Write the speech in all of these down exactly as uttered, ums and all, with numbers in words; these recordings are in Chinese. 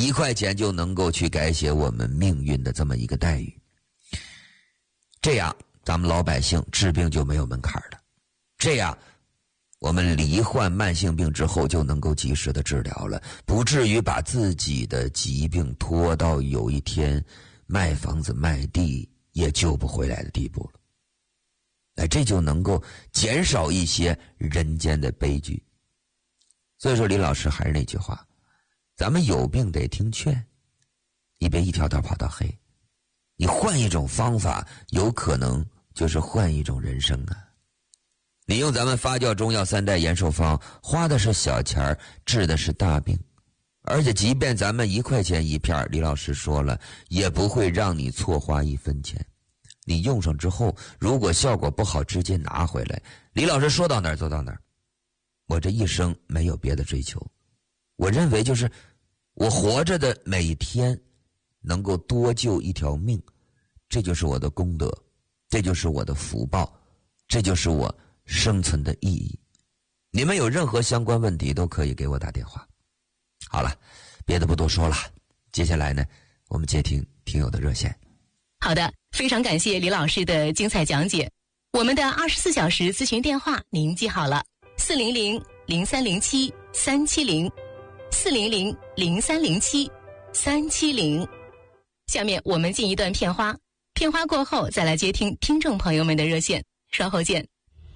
一块钱就能够去改写我们命运的这么一个待遇。这样咱们老百姓治病就没有门槛了，这样我们罹患慢性病之后就能够及时的治疗了，不至于把自己的疾病拖到有一天卖房子卖地也救不回来的地步了。哎，这就能够减少一些人间的悲剧。所以说李老师还是那句话，咱们有病得听劝，你别一条道跑到黑，你换一种方法，有可能就是换一种人生啊。你用咱们发酵中药三代延寿方，花的是小钱，治的是大病，而且即便咱们一块钱一片，李老师说了，也不会让你错花一分钱。你用上之后，如果效果不好，直接拿回来。李老师说到哪儿做到哪儿。我这一生没有别的追求，我认为就是我活着的每一天能够多救一条命，这就是我的功德，这就是我的福报，这就是我生存的意义。你们有任何相关问题都可以给我打电话。好了，别的不多说了，接下来呢，我们接听听友的热线。 好的，非常感谢李老师的精彩讲解。我们的二十四小时咨询电话您记好了，四零零零三零七三七零，四零零零三零七三七零。下面我们进一段片花，片花过后再来接听听众朋友们的热线，稍后见。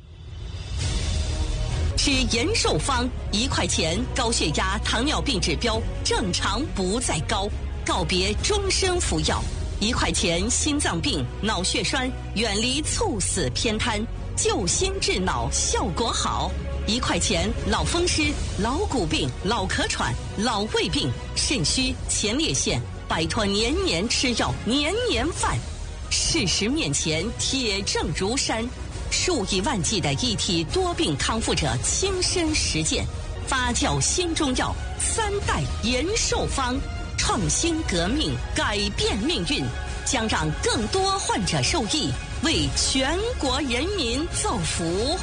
吃延寿方，一块钱，高血压、糖尿病指标正常不再高，告别终身服药。一块钱，心脏病、脑血栓远离猝死偏瘫，救心治脑效果好。一块钱，脑风湿、老骨病、脑咳喘、老胃病、肾虚、前列腺，摆脱年年吃药、年年犯。事实面前，铁证如山。数以万计的一体多病康复者亲身实践，发酵新中药三代延寿方，创新革命，改变命运，将让更多患者受益，为全国人民造福。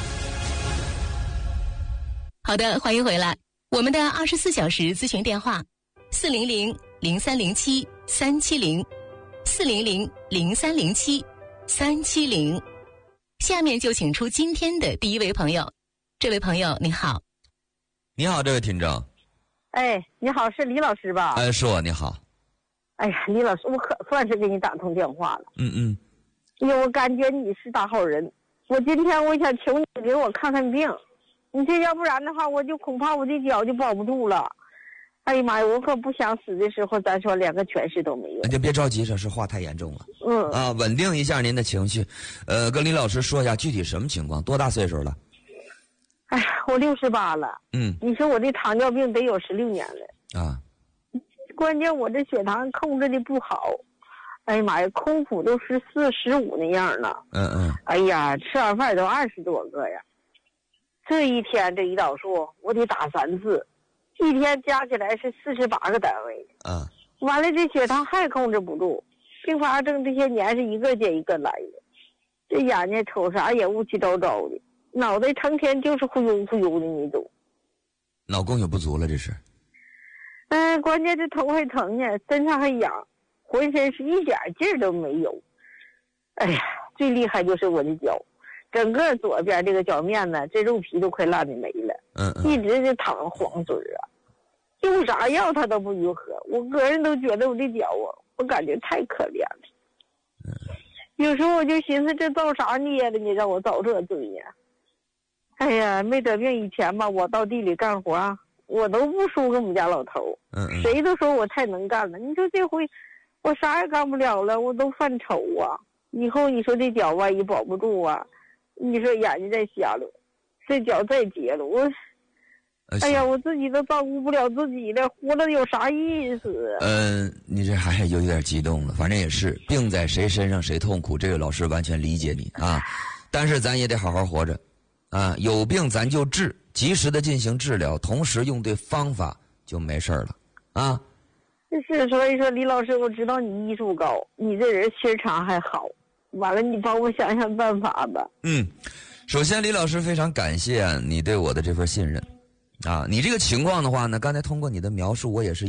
好的，欢迎回来。我们的二十四小时咨询电话：四零零零三零七三七零，四零零零三零七三七零。下面就请出今天的第一位朋友。这位朋友你好。 你好，这位听众。 哎，你好，是李老师吧？ 哎，是我，你好。 哎呀，李老师，我可算是给你打通电话了。 嗯嗯。 因为我感觉你是大好人，我今天我想求你给我看看病，你这要不然的话，我就恐怕我的脚就保不住了。哎呀妈呀，我可不想死的时候，咱说连个全尸都没有。 那就别着急，这是话太严重了。 嗯啊，稳定一下您的情绪，呃，跟李老师说一下具体什么情况，多大岁数了？ 哎呀，我六十八了。 嗯。 你说我这糖尿病得有十六年了。 啊。 关键我这血糖控制的不好，哎呀妈呀，空腹都十四、十五那样了。 嗯嗯。 哎呀，吃完饭都二十多个呀。这一天这胰岛素我得打三次，一天加起来是四十八个单位。 啊。 完了，这血糖还控制不住，并发症这些年是一个接一个来的，这眼睛瞅啥也乌七糟糟的，脑袋成天就是忽悠忽悠的那种。 脑供血不足了，这是。 嗯、呃，关键是头还疼呢，身上还痒，浑身是一点劲儿都没有。哎呀，最厉害就是我的脚，整个左边这个脚面呢，这肉皮都快烂的没了。 嗯嗯。 一直是淌黄水啊，用啥药它都不愈合。我个人都觉得我这脚啊，我感觉太可怜了。 嗯。 有时候我就寻思，这造啥孽的呢？让我遭这罪呢？哎呀，没得病以前吧，我到地里干活，我都不输给我们家老头。 嗯嗯。 谁都说我太能干了。你说这回我啥也干不了了，我都犯愁啊。以后你说这脚万一保不住啊，你说眼睛再瞎了，这脚再截了，我哎呀，我自己都照顾不了自己了，活了有啥意思？ 嗯、呃，你这还是有点激动了。反正也是病在谁身上谁痛苦，这个老师完全理解你啊。但是咱也得好好活着啊，有病咱就治，及时的进行治疗，同时用对方法就没事了啊。 是，所以说李老师，我知道你医术高，你这人心肠还好，完了你帮我想想办法吧。 嗯，首先李老师非常感谢你对我的这份信任啊，你这个情况的话呢，刚才通过你的描述，我也是